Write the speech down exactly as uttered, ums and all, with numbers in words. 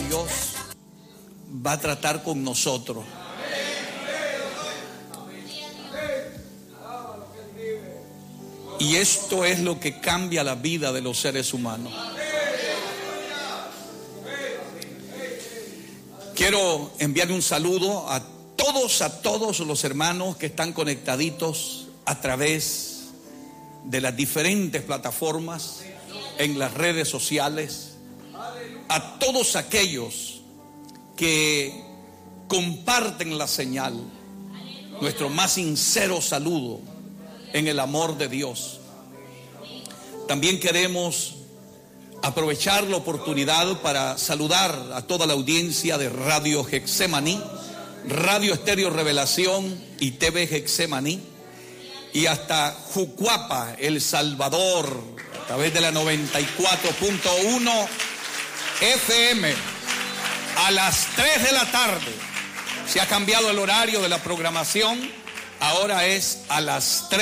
Dios va a tratar con nosotros. Y esto es lo que cambia la vida de los seres humanos. Quiero enviar un saludo a todos, a todos los hermanos que están conectaditos a través de las diferentes plataformas, en las redes sociales, a todos aquellos que comparten la señal. Nuestro más sincero saludo en el amor de Dios. También queremos aprovechar la oportunidad para saludar a toda la audiencia de Radio Getsemaní, Radio Estéreo Revelación y T V Getsemaní, y hasta Jucuapa, El Salvador, a través de la noventa y cuatro punto uno F M, a las tres de la tarde. Se ha cambiado el horario de la programación, ahora es a las tres.